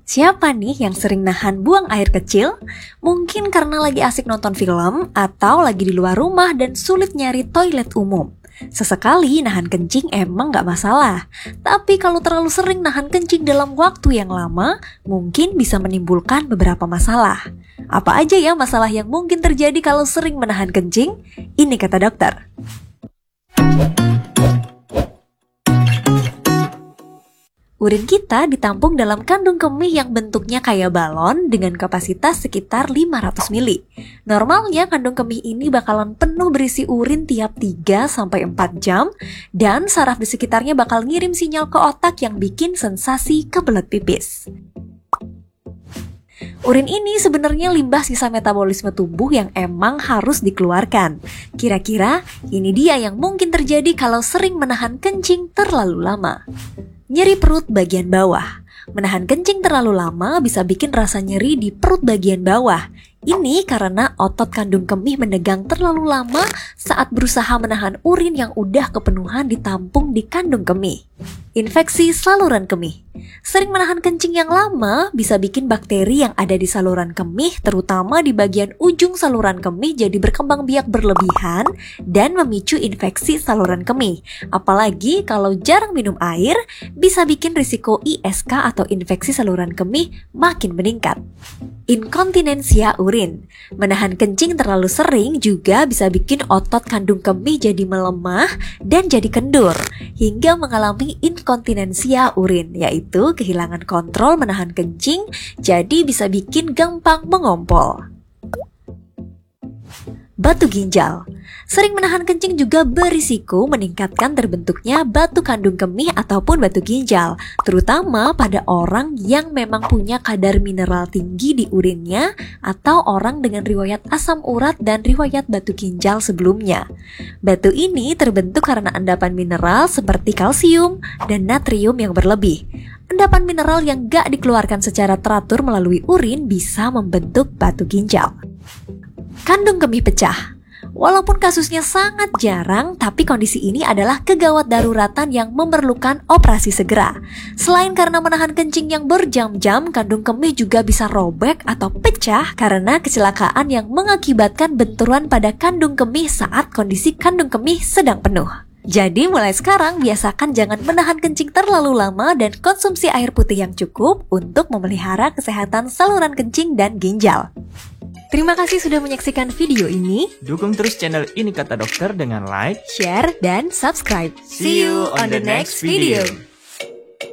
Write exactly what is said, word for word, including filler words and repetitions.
Siapa nih yang sering nahan buang air kecil? Mungkin karena lagi asik nonton film atau lagi di luar rumah dan sulit nyari toilet umum. Sesekali nahan kencing emang gak masalah. Tapi kalau terlalu sering nahan kencing dalam waktu yang lama, mungkin bisa menimbulkan beberapa masalah. Apa aja ya masalah yang mungkin terjadi kalau sering menahan kencing? Ini kata dokter. Urin kita ditampung dalam kandung kemih yang bentuknya kayak balon dengan kapasitas sekitar lima ratus mililiter. Normalnya kandung kemih ini bakalan penuh berisi urin tiap tiga sampai empat jam dan saraf di sekitarnya bakal ngirim sinyal ke otak yang bikin sensasi kebelet pipis. Urin ini sebenarnya limbah sisa metabolisme tubuh yang emang harus dikeluarkan. Kira-kira ini dia yang mungkin terjadi kalau sering menahan kencing terlalu lama. Nyeri perut bagian bawah. Menahan kencing terlalu lama bisa bikin rasa nyeri di perut bagian bawah. Ini karena otot kandung kemih menegang terlalu lama saat berusaha menahan urin yang udah kepenuhan ditampung di kandung kemih. Infeksi saluran kemih. Sering menahan kencing yang lama bisa bikin bakteri yang ada di saluran kemih, terutama di bagian ujung saluran kemih, jadi berkembang biak berlebihan dan memicu infeksi saluran kemih. Apalagi kalau jarang minum air, bisa bikin risiko I S K atau infeksi saluran kemih makin meningkat. Inkontinensia urin. Menahan kencing terlalu sering juga bisa bikin otot kandung kemih jadi melemah dan jadi kendur, hingga mengalami inkontinensia urin, yaitu kehilangan kontrol menahan kencing, jadi bisa bikin gampang mengompol. Batu ginjal. Sering menahan kencing juga berisiko meningkatkan terbentuknya batu kandung kemih ataupun batu ginjal, terutama pada orang yang memang punya kadar mineral tinggi di urinnya atau orang dengan riwayat asam urat dan riwayat batu ginjal sebelumnya. Batu ini terbentuk karena endapan mineral seperti kalsium dan natrium yang berlebih. Endapan mineral yang gak dikeluarkan secara teratur melalui urin bisa membentuk batu ginjal. Kandung kemih pecah. Walaupun kasusnya sangat jarang, tapi kondisi ini adalah kegawat daruratan yang memerlukan operasi segera. Selain karena menahan kencing yang berjam-jam, kandung kemih juga bisa robek atau pecah karena kecelakaan yang mengakibatkan benturan pada kandung kemih saat kondisi kandung kemih sedang penuh. Jadi mulai sekarang biasakan jangan menahan kencing terlalu lama dan konsumsi air putih yang cukup untuk memelihara kesehatan saluran kencing dan ginjal. Terima kasih sudah menyaksikan video ini. Dukung terus channel Ini Kata Dokter dengan like, share, dan subscribe. See you on the next video.